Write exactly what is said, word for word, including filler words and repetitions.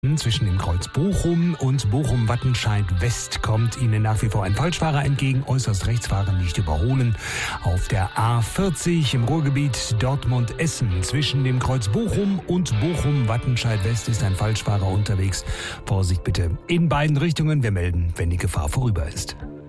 Norden zwischen dem Kreuz Bochum und Bochum-Wattenscheid-West kommt Ihnen nach wie vor ein Falschfahrer entgegen. Äußerst rechts fahren nicht überholen. Auf der A vierzig im Ruhrgebiet Dortmund-Essen zwischen dem Kreuz Bochum und Bochum-Wattenscheid-West ist ein Falschfahrer unterwegs. Vorsicht bitte in beiden Richtungen. Wir melden, wenn die Gefahr vorüber ist.